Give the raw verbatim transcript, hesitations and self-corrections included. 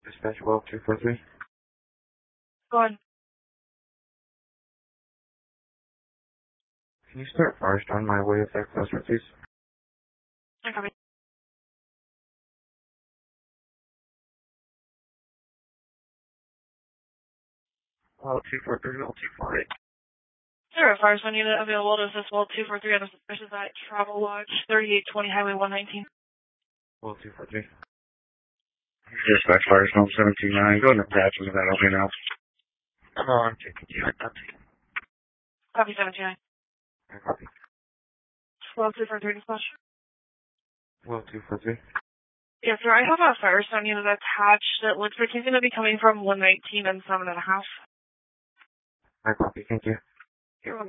Dispatch twelve two four three. Go ahead. Can you start first on my way of that cluster, please? I copy. Well, two four three, well, two four eight. Zero Firestone unit available to assist Well two four three on a suspicious at Travel Lodge, thirty-eight twenty Highway one nineteen. Well, two four three. Dispatch Firestone seven two nine. Go ahead and attach me to that. Okay, now. Come on, taking you. That's it. Copy seven two nine. I copy. Well two four three dispatch. Well, two four three. Yes, sir. I have a Firestone unit attached. It looks like he's going to be coming from one nineteen and seven and a half. I copy. Thank you. You're welcome.